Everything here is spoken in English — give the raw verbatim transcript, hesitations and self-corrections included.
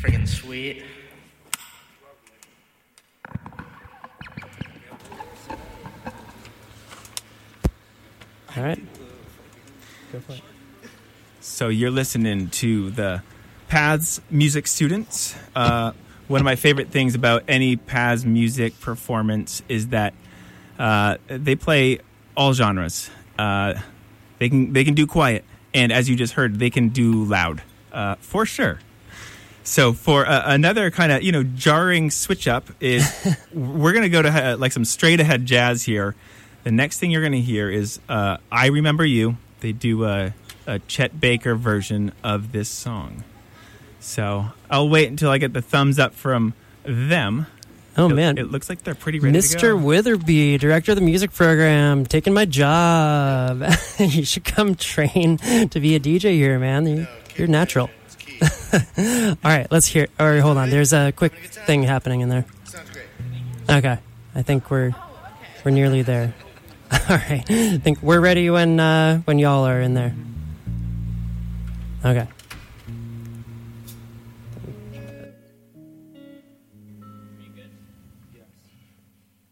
Friggin' sweet. All right. Go for it. So you're listening to the Paths music students. Uh, one of my favorite things about any Paths music performance is that uh, they play all genres. Uh, they can they can do quiet, and as you just heard, they can do loud uh, for sure. So for uh, another kind of you know jarring switch up is we're gonna go to uh, like some straight ahead jazz here. The next thing you're going to hear is uh, I Remember You. They do a, a Chet Baker version of this song. So I'll wait until I get the thumbs up from them. Oh, it, man. It looks like they're pretty ready Mister to go. Witherby, director of the music program, taking my job. You should come train to be a D J here, man. You're, you're natural. All right, let's hear. All right, hold on. There's a quick thing happening in there. Sounds great. Okay. I think we're we're nearly there. All right. I think we're ready when uh, when y'all are in there. Okay.